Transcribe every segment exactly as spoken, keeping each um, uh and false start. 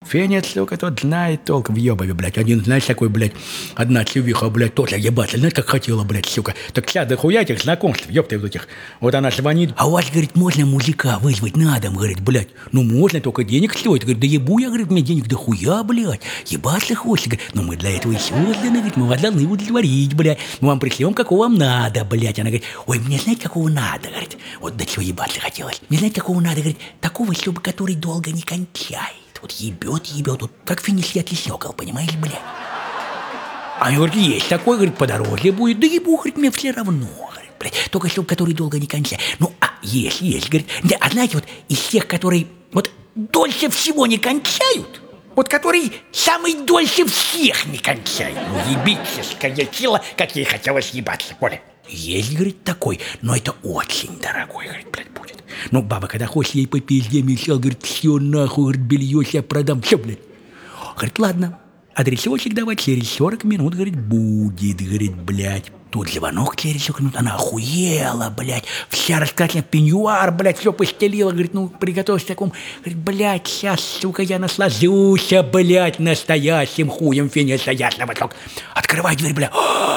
Феня, сука, тот знает толк в ебове, блядь. Один, знаешь, такой, блядь, одна чувиха, блядь, тоже ебаться. Знаешь, как хотела, блядь, сука. Так вся дохуя этих знакомств, ёпты, вот этих. Вот она звонит. А у вас, говорит, можно мужика вызвать на дом, говорит, блядь. Ну, можно, только денег стоит. Говорит, да ебу я, говорит, мне денег дохуя, блядь. Ебаться хочется, говорит. Но мы для этого и созданы, говорит, мы вас должны удовлетворить, блядь. Мы вам пришлем, какого вам надо, блядь. Она говорит, ой, мне знаете, какого надо, говорит. Вот до чего ебаться хотелось. Мне знаете, какого надо, говорит, такого, чтобы который долго не кончает. Вот ебет, ебет, вот как финишетский сокол, понимаешь, блядь? А я говорю, есть такой, говорит, по дороге будет. Да ебу, говорит, мне все равно, говорит, блядь. Только чтобы который долго не кончает. Ну, а есть, есть, говорит. Да, а знаете, вот из тех, которые вот дольше всего не кончают, вот который самый дольше всех не кончает. Ну, ебическое тело, как ей хотелось ебаться, Коля. Есть, говорит, такой, но это очень дорогой, говорит, блядь, будет. Ну, баба, когда хочешь ей по пизде мечтал, говорит, все нахуй, говорит, белье я продам, все, блядь. Говорит, ладно, адресочек давай, через сорок минут, говорит, будет, говорит, блядь. Тут звонок через сорок минут, она охуела, блядь, вся раскрашена, пеньюар, блядь, все постелила, говорит, ну, приготовься к такому. Говорит, блядь, сейчас, сука, я наслажусь, блядь, настоящим хуем Феникса Ясного. Открывай дверь, блядь.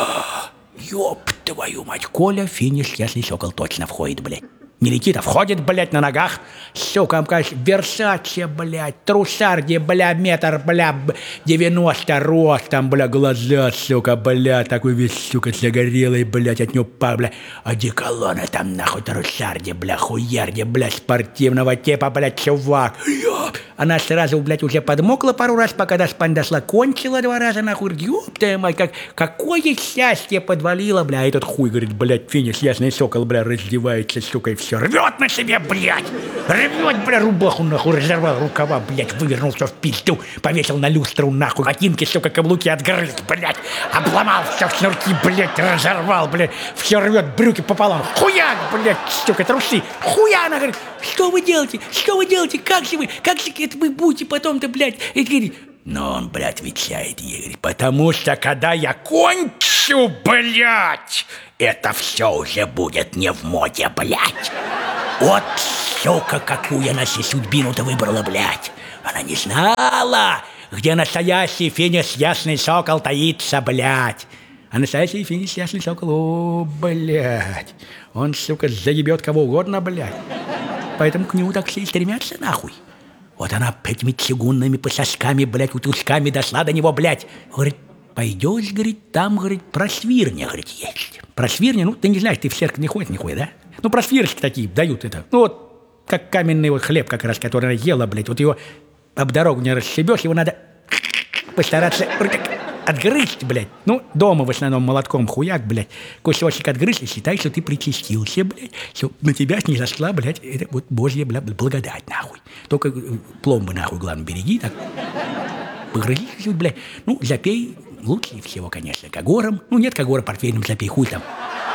Ёб твою мать, Коля, Финиш, Ясный Сокол точно входит, блядь. Не летит, а входит, блядь, на ногах. Сука, конечно, Версаче, блядь, трусарди, бля, метр, бля, девяносто ростом, бля, глаза, сука, бля, такой весь, сука, загорелый, блядь, от него пар, бля, одеколона там, нахуй, трусарди, бля, хуярди, бля, спортивного типа, блядь, чувак. Ёб. Она сразу, блядь, уже подмокла пару раз, пока до спань дошла, кончила два раза, нахуй, ёб твою мать, как, какое счастье подвалило, бля, этот хуй, говорит, блядь, Финиш, Ясный Сокол, бля, раздевается, сука, и все. Рвет на себе, блядь! Рвет, бля, рубаху, нахуй, разорвал рукава, блядь, вывернул все в пизду, повесил на люстру, нахуй, ботинки, сука, каблуки отгрыз, блядь, обломал все в шнурки, блядь, разорвал, блядь, все рвет, брюки пополам, хуяк, блядь, сука, трусы, хуя, она говорит, что вы делаете, что вы делаете, как же вы, как же это вы будете потом-то, блядь, и говорит, но он, блядь, отвечает ей, говорит, потому что, когда я кончу, блядь, это все уже будет не в моде, блядь. Вот, сука, какую она себе судьбину-то выбрала, блядь. Она не знала, где настоящий Финиш Ясный Сокол таится, блядь. А настоящий Финиш Ясный Сокол, о, блядь. Он, сука, заебет кого угодно, блядь. Поэтому к нему так все и стремятся, нахуй. Вот она этими чугунными пососками, блядь, утушками дошла до него, блядь. Говорит, пойдешь, говорит, там, говорит, просвирня, говорит, есть. Просвирня, ну, ты не знаешь, ты в церковь не ходишь нихуя, да? Ну, просвирочки такие дают это. Ну, вот, как каменный вот хлеб как раз, который она ела, блядь. Вот его об дорогу не расшибешь, его надо постараться отгрызть, блядь. Ну, дома в основном молотком хуяк, блядь. Кусочек отгрызть и считай, что ты причастился, блядь. Что на тебя снизошла, блядь, это вот божья, блядь, благодать, нахуй. Только пломбы, нахуй, главное, береги, так. Погрызи чуть-чуть, блядь. Ну, запей лучше всего, конечно, когором. Ну, нет когора портвейным, запей, хуй там.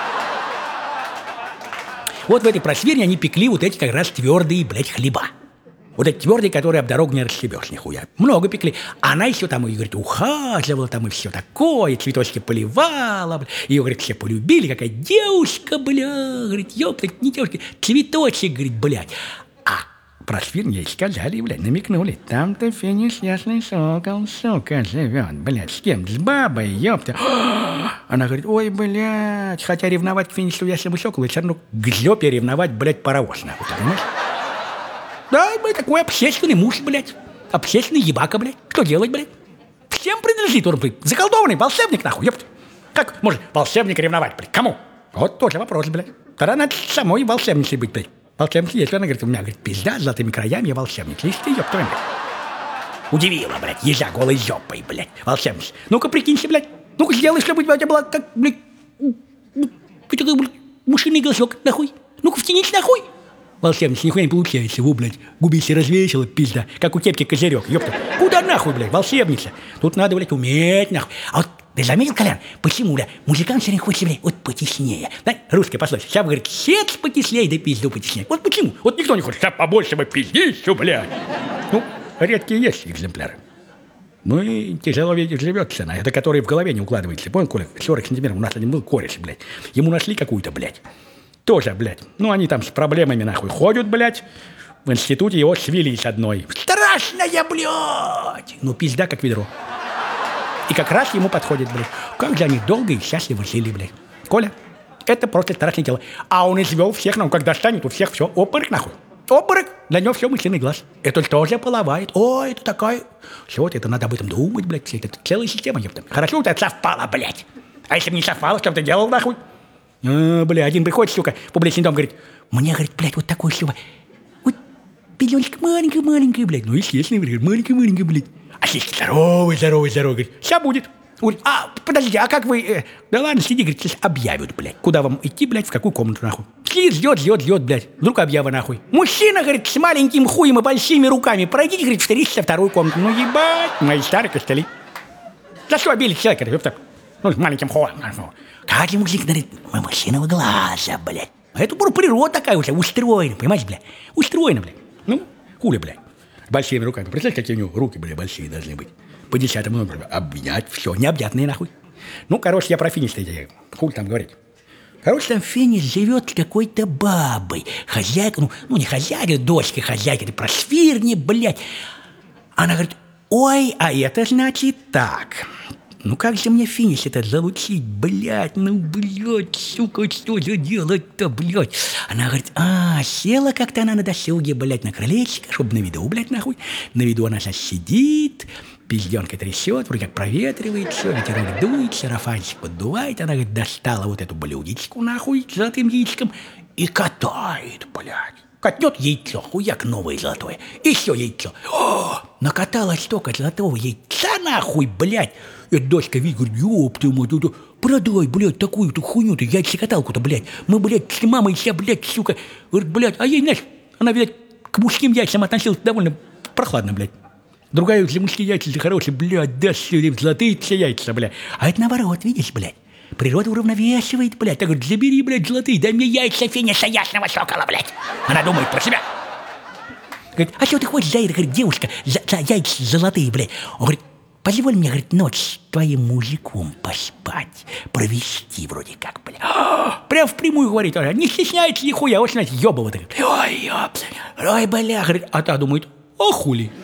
Вот в этой просверне они пекли вот эти как раз твердые, блядь, хлеба. Вот эти твердые, которые об дорогу не расшибешь нихуя. Много пекли. А она еще там, и, говорит, ухаживала там и все такое, цветочки поливала. Бля. Ее, говорит, все полюбили, какая девушка, бля. Говорит, ёпта, не девушка, цветочек, говорит, блядь. А про свиньи сказали, блядь, намекнули. Там-то Финиш Ясный Сокол, сука, живет, блядь, с кем? С бабой, ёпта. Она говорит, ой, блядь, хотя ревновать к Финишу Ясному Соколу, все равно к жопе ревновать, блядь, паровоз, нахуй, ты понимаешь? Да, блядь, такой общественный муж, блядь, общественный ебака, блядь. Что делать, блядь? Всем принадлежит он, блядь, заколдованный волшебник, нахуй, ёпта. Как может волшебник ревновать, блядь, кому? Вот тоже вопрос, блядь. Тогда надо самой волшебницей быть, блядь. Волшебница есть, она говорит, у меня, говорит, пизда с золотыми краями, я волшебница. Если ты, ёб твою мать. Удивила, блядь, езжа голой жопой, блядь, волшебница. Ну-ка, прикинься, блядь. Ну-ка, сделай, чтобы у тебя была, как, блядь, блядь, мушиный голосок, нахуй. Ну-ка, втянись, нахуй. Волшебница, нихуя не получается, во, блядь, губище развесила, пизда, как у кепки козырек, ёпта. Куда нахуй, блядь, волшебница? Тут надо, блядь, уметь, нахуй. А вот ты заметил, Колян, почему, бля, музыкант все время хочет, бля, вот потеснее. Да? Русская пословица. Сейчас, говорит, сец потеснее, да пизду потеснее. Вот почему? Вот никто не хочет, сейчас побольше бы пиздищу, блядь. Ну, редкие есть экземпляры. Ну и тяжело ведь живется, на это, который в голове не укладывается. Понял, Коля, сорок сантиметров, у нас один был кореш, блядь. Ему нашли какую-то, блядь. Тоже, блядь. Ну, они там с проблемами, нахуй, ходят, блядь. В институте его свели с одной. Страшно! страшная, блядь. Ну, пизда, как ведро. И как раз ему подходит, блядь. Как же они долго и счастливо жили, блядь. Коля, это просто страшное дело. А он извел всех, ну, когда станет, у всех все, обморок нахуй. Обморок, для него все мысленный глаз. Это тоже половает. Ой, это такая... Все, вот это надо об этом думать, блядь. Все, это целая система, ёпта. Хорошо, у тебя совпало, блядь. А если бы не совпало, что бы ты делал, нахуй? А, бля, один приходит, сука, в публичный дом, говорит, мне, говорит, блядь, вот такой, сука, вот пеленочка маленькая-маленькая, блядь. Ну, естественно, говорит, маленькая-маленькая, блядь. А здесь здоровый, здоровый, здоровый, говорит, сейчас будет. Говорит, а, подождите, а как вы... Э, да ладно, сиди, говорит, сейчас объявят, блядь. Куда вам идти, блядь, в какую комнату, нахуй? Сидит, ждет, ждет, ждет, блядь. Вдруг объява, нахуй. Мужчина, говорит, с маленьким хуем и большими руками. Пройдите, говорит, в тридцать вторую комнату. Ну, ебать, мои старые костыли. За что обили человека, ёпта? Ну, с маленьким хуем. Каждый мужик, говорит, мы мужчиного глаза, блядь. А это природа такая уже, устроена, понимаете, блядь? Устроена, блядь. Ну, хули, блядь. С большими руками. Представляете, какие у него руки, блядь, большие должны быть. По десятому номеру. Обнять, все, необъятные, нахуй. Ну, короче, я про Финиш-то, хуй там говорить. Короче, там Финиш живет с какой-то бабой. Хозяйка, ну, ну не хозяйка, дочка хозяйка, это просвирни, блядь. Она говорит, ой, а это значит так. Ну как же мне Финиш это залучить, блядь, ну, блядь, сука, что же делать-то, блядь? Она говорит, а, села как-то она на досуге, блядь, на крылечко, чтобы на виду, блядь, нахуй. На виду она сейчас сидит, пизденка трясет, вроде как проветривает все, ветерок дует, сарафанчик поддувает. Она, говорит, достала вот эту блюдечку, нахуй, с золотым яичком и катает, блядь. Катнет яйцо, хуяк новое золотое, еще яйцо. О, накатала столько золотого яйца, нахуй, блядь. И дочка видит, говорит, ёб ты мать, это, продай, блядь, такую-то хуйню-то, яйцекаталку-то, блядь. Мы, блядь, с мамой вся, блядь, сука. Говорит, блядь, а ей, знаешь, она, блядь, к мужским яйцам относилась довольно прохладно, блядь. Другая для мужские яйца, для хорошие, блядь, да, золотые все яйца, блядь. А это наоборот, видишь, блядь. Природа уравновешивает, блядь. Так говорит, забери, блядь, золотые, дай мне яйца Финиша ясного сокола, блядь. Она думает про себя. Говорит, а что ты хочешь за это, говорит, девушка, за, за яйца золотые, блядь. Он говорит, позволь мне, говорит, ночь с твоим мужиком поспать, провести вроде как, блядь. Прям впрямую говорит, не стесняется нихуя, вот, знаете, ёбова-то. Ой, ёб, ой, бля, говорит, а та думает, а хули.